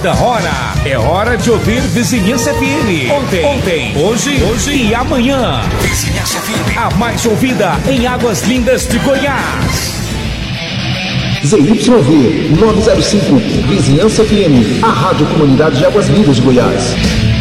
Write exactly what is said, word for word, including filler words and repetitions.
da hora. É hora de ouvir Vizinhança F M. Ontem, ontem, hoje, hoje e amanhã. Vizinhança F M. A mais ouvida em Águas Lindas de Goiás. Z Y V novecentos e cinco, Vizinhança F M, a Rádio Comunidade de Águas Lindas de Goiás.